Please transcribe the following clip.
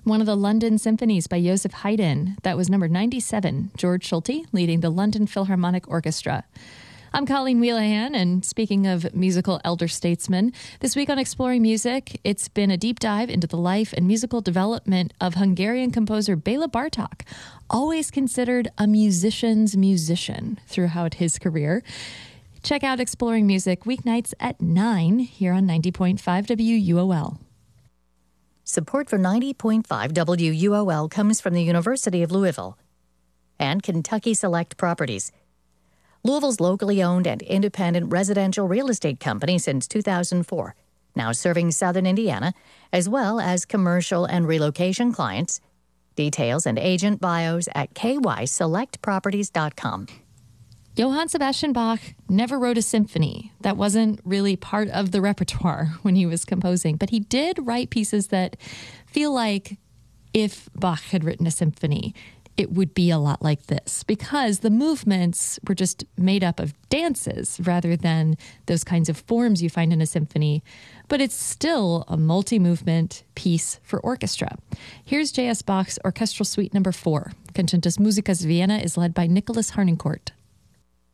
One of the London symphonies by Joseph Haydn. That was number 97, George Schulte leading the London Philharmonic Orchestra. I'm Colleen Wheelahan, and speaking of musical elder statesmen, this week on Exploring Music, it's been a deep dive into the life and musical development of Hungarian composer Béla Bartók, always considered a musician's musician throughout his career. Check out Exploring Music weeknights at 9 here on 90.5 WUOL. Support for 90.5 WUOL comes from the University of Louisville and Kentucky Select Properties, Louisville's locally owned and independent residential real estate company since 2004, now serving southern Indiana, as well as commercial and relocation clients. Details and agent bios at kyselectproperties.com. Johann Sebastian Bach never wrote a symphony. That wasn't really part of the repertoire when he was composing, but he did write pieces that feel like if Bach had written a symphony, it would be a lot like this, because the movements were just made up of dances rather than those kinds of forms you find in a symphony. But it's still a multi-movement piece for orchestra. Here's J.S. Bach's Orchestral Suite No. 4. Concertus Musicas Vienna is led by Nicholas Harnoncourt.